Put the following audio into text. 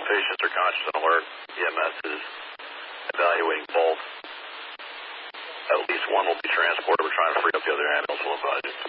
patients are conscious and alert. EMS is evaluating both. At least one will be transported. We're trying to free up the other ambulance. We'll advise you.